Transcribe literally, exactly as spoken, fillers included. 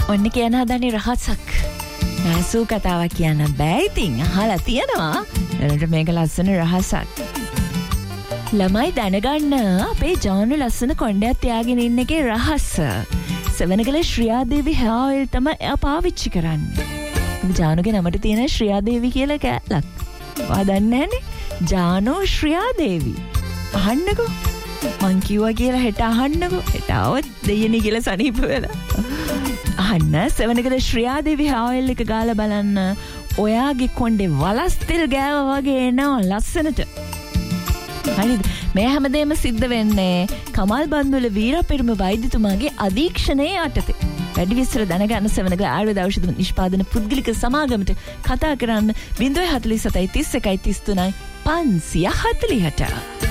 ඔන්න කියන හදන්නේ රහසක්. නැසූ කතාවක් කියන්න බෑ ඉතින්. අහලා තියෙනවා. එනට මේක ලස්සන රහසක්. ළමයි දැනගන්න අපේ ජානු ලස්සන කොණ්ඩයක් තියාගෙන ඉන්න එකේ රහස. සෙවණගල ශ්‍රියාදේවි hair oil තමයි එයා පාවිච්චි කරන්නේ. ජානුගේ නමට තියෙන ශ්‍රියාදේවි කියලා කෑල්ලක්. ඔයා දන්නේ නැනේ? ජානෝ ශ්‍රියාදේවි. අහන්නකෝ. මං කිව්වා කියලා හෙට අහන්නකෝ. හෙට આવොත් දෙයනේ කියලා සනීප වෙලා. අහන්න සෙවණගල ශ්‍රියාදේවි hair oil එක ගාලා බලන්න. ඔයාගේ කොණ්ඩේ වලස් තෙල් ගෑවා වගේ එනවා ලස්සනට. හරිද? මේ හැමදේම සිද්ධ වෙන්නේ කමල් බන්දුල වීරපෙරුම වෛද්‍යතුමාගේ අධීක්ෂණයේ යටතේ. වැඩි විස්තර දැනගන්න සෙවණගල ආයුර්වේද ඖෂධ නිෂ්පාදන පුද්ගලික සමාගමට කතා කරන්න zero four seven one three one three three පන්සිය හතළිහට.